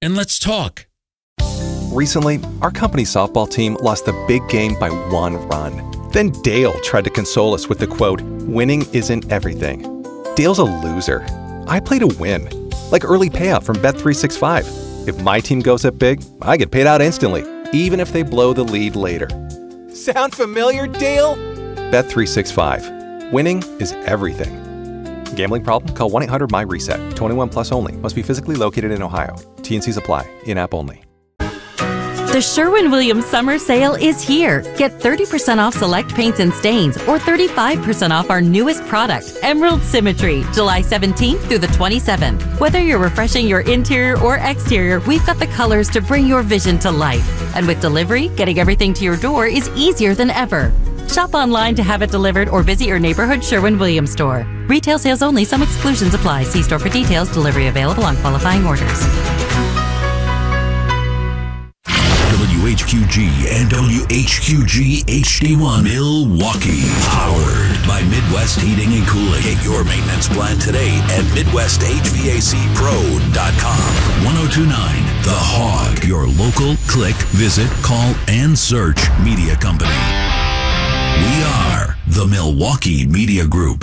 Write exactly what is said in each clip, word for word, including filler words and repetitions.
and let's talk. Recently, our company's softball team lost the big game by one run. Then Dale tried to console us with the quote, "Winning isn't everything." Dale's a loser. I play to win. Like early payout from Bet three sixty-five. If my team goes up big, I get paid out instantly, even if they blow the lead later. Sound familiar, Dale? Bet three sixty-five. Winning is everything. Gambling problem? Call one eight hundred M Y reset. twenty-one plus only. Must be physically located in Ohio. T and Cs apply. In-app only. The Sherwin-Williams Summer Sale is here. Get thirty percent off select paints and stains or thirty-five percent off our newest product, Emerald Symmetry, July seventeenth through the twenty-seventh. Whether you're refreshing your interior or exterior, we've got the colors to bring your vision to life. And with delivery, getting everything to your door is easier than ever. Shop online to have it delivered or visit your neighborhood Sherwin-Williams store. Retail sales only. Some exclusions apply. See store for details. Delivery available on qualifying orders. W H Q G and W H Q G H D one Milwaukee. Powered by Midwest Heating and Cooling. Get your maintenance plan today at Midwest H V A C Pro dot com. one oh two point nine The Hog. Your local click, visit, call, and search media company. We are the Milwaukee Media Group.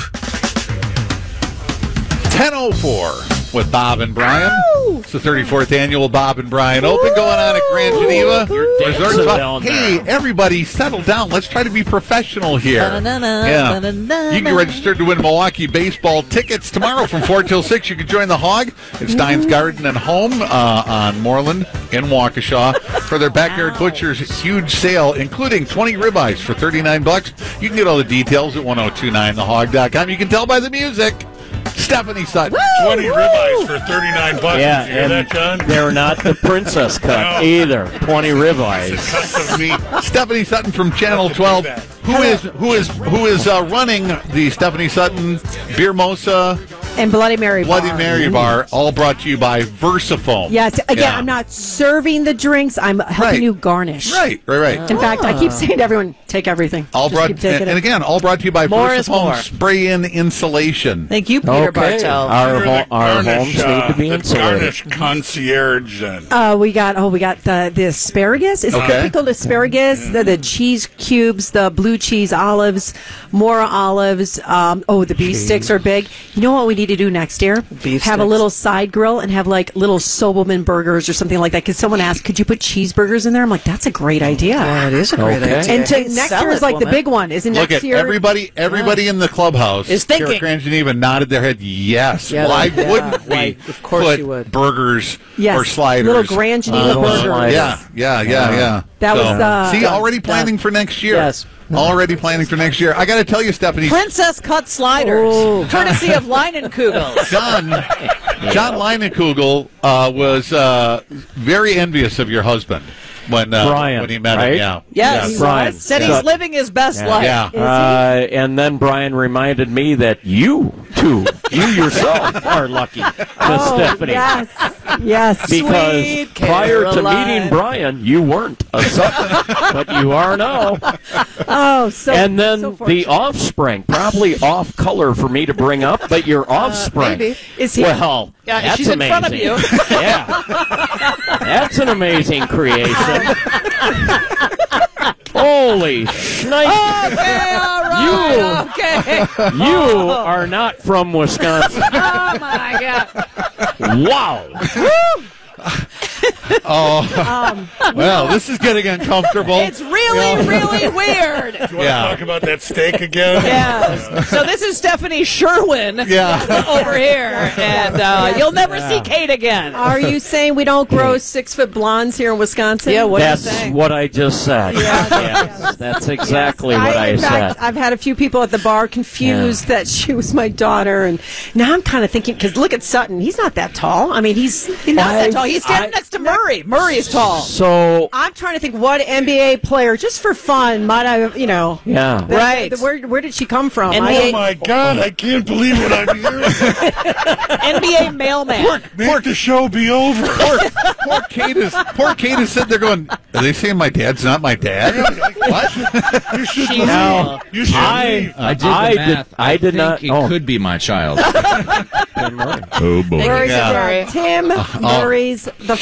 ten oh four with Bob and Brian. Woo! It's the thirty-fourth annual Bob and Brian Open Woo! Going on at Grand Geneva. Resort down hey, there. Everybody, settle down. Let's try to be professional here. Da-na-na, yeah. Da-na-na. You can register to win Milwaukee baseball tickets tomorrow from four till six. You can join the Hog at Stein's Garden and Home uh, on Moreland in Waukesha for their Backyard wow. Butcher's huge sale, including twenty ribeyes for thirty-nine bucks. You can get all the details at ten twenty-nine the hog dot com. You can tell by the music. Stephanie Sutton. Woo, twenty woo. Ribeyes for thirty-nine bucks. Yeah, Did you hear and that, John? They're not the princess cut no. either. twenty ribeyes. Stephanie Sutton from Channel twelve. Who is who is who is uh, running the Stephanie Sutton Beer Mosa and Bloody Mary Bloody Bar. Mary Bar, all brought to you by Versafoam. Yes, again, yeah. I'm not serving the drinks. I'm helping right. you garnish. Right, right, right. In ah. fact, I keep saying to everyone, take everything. All Just brought, keep and, and again, all brought to you by more Versafoam Spray-In Insulation. Thank you, Peter okay. Bartell. Our, ho- our garnish, homes uh, need to be insulated. Garnish concierge. And uh, we got oh, we got the, the asparagus. It's okay. pickled asparagus. The, the cheese cubes, the blue cheese olives, more olives. Um, oh, the beef cheese. Sticks are big. You know what we need to do next year? Beef have sticks. a little side grill and have like little Sobelman burgers or something like that. Because someone asked, could you put cheeseburgers in there? I'm like, that's a great idea. Yeah, it is a great okay. idea. And to, next Sell year is it, like woman. the big one, isn't Look next at year? everybody. Everybody yeah. in the clubhouse is thinking. Here at Grand Geneva nodded their head. Yes. Yeah, Why yeah. wouldn't we Why, of course put you would. burgers yes. or sliders? Little Grand Geneva Uh, burgers. Yeah, yeah, yeah, yeah. That so, was uh, see done, already planning done. for next year. Yes. Already planning for next year. I got to tell you, Stephanie. Princess cut sliders, Oh. courtesy of Leinenkugel. John, John Leinenkugel uh, was uh, very envious of your husband when uh, Brian, when he met right? him. Yeah, Yes, yeah. Brian. said Yeah. he's living his best Yeah. life. Yeah. Uh, and then Brian reminded me that you, too, you yourself are lucky, Miss Oh, Stephanie. yes, yes. Because Sweet prior to Caroline. meeting Brian, you weren't a Sutton, but you are now. Oh, so And then so the fortunate. offspring, probably off color for me to bring up, but your offspring. maybe. Is he? Well, Yeah, that's she's in amazing. front of you. Yeah, that's an amazing creation. Holy shnikes. Okay, all right. Okay. You are not from Wisconsin. Oh my God. Wow. Oh, Um, well, this is getting uncomfortable. It's really, really weird. you want to Yeah. talk about that steak again? Yes. So this is Stephanie Sherwin Yeah. over here, and uh, you'll never see Kate again. Are you saying we don't grow six-foot blondes here in Wisconsin? Yeah, what are you That's saying? what I just said. Yeah. Yes, that's exactly what I in said. fact, I've had a few people at the bar confused that she was my daughter, and now I'm kind of thinking, because look at Sutton, he's not that tall. I mean, he's, he's not Not that that tall. tall. He's standing I- next to Murray. Murray is tall. So, I'm trying to think what N B A player, just for fun, might I, you know, yeah. the- Right. the- where where did she come from? N I B A Oh my God! I can't believe what I'm hearing. N B A mailman. Make the show be over. Poor, poor Kate is poor Kate is sitting there going, are they saying my dad's not my dad? What? You should She's- leave. Now, You should I, leave. I did the I math. did, I did think not. It Oh, could be my child. oh boy. Murray's Yeah. dad, Tim Murray's the